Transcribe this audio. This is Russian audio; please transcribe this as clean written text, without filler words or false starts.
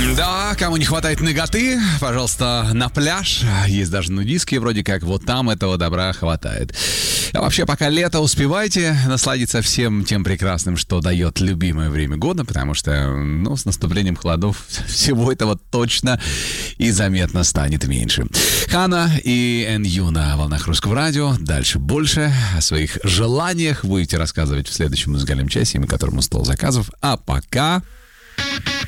Да, кому не хватает наготы, пожалуйста, на пляж. Есть даже нудистские, вроде как, вот там этого добра хватает. А вообще, пока лето, успевайте насладиться всем тем прекрасным, что дает любимое время года, потому что, с наступлением холодов всего этого точно и заметно станет меньше. Хана и NU на волнах Русского радио. Дальше больше о своих желаниях будете рассказывать в следующем музыкальном часе, которому стол заказов. А пока...